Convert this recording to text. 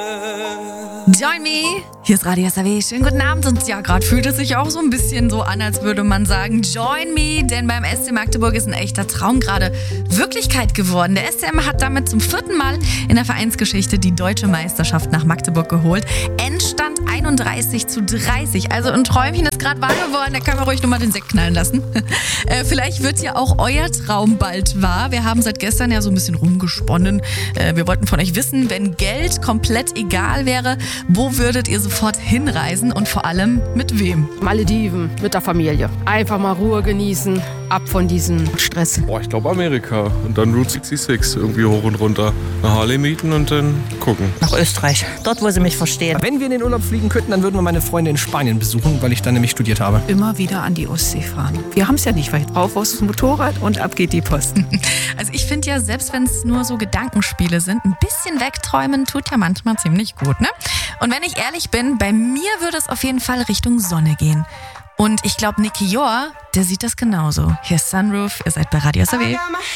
Join me! Hier ist Radio SAW. Schönen guten Abend. Und ja, gerade fühlt es sich auch so ein bisschen so an, als würde man sagen, join me, denn beim SC Magdeburg ist ein echter Traum gerade Wirklichkeit geworden. Der SCM hat damit zum 4. Mal in der Vereinsgeschichte die deutsche Meisterschaft nach Magdeburg geholt. Endstand 31:30. Also ein Träumchen ist gerade wahr geworden, da kann man ruhig nochmal den Sekt knallen lassen. Vielleicht wird ja auch euer Traum bald wahr. Wir haben seit gestern ja so ein bisschen rumgesponnen. Wir wollten von euch wissen, wenn Geld komplett egal wäre, wo würdet ihr sofort hinreisen und vor allem mit wem? Malediven, mit der Familie. Einfach mal Ruhe genießen, ab von diesem Stress. Ich glaube Amerika und dann Route 66 irgendwie hoch und runter. Eine Harley mieten und dann gucken. Nach Österreich, dort wo sie mich verstehen. Wenn wir in den Urlaub fliegen könnten, dann würden wir meine Freunde in Spanien besuchen, weil ich da nämlich studiert habe. Immer wieder an die Ostsee fahren. Wir haben es ja nicht weit drauf, aufs Motorrad und ab geht die Post. Also ich finde ja, selbst wenn es nur so Gedankenspiele sind, ein bisschen wegträumen tut ja manchmal ziemlich gut, ne? Und wenn ich ehrlich bin, bei mir würde es auf jeden Fall Richtung Sonne gehen. Und ich glaube, Nicky Joa, der sieht das genauso. Hier ist Sunroof, ihr seid bei Radio SAW.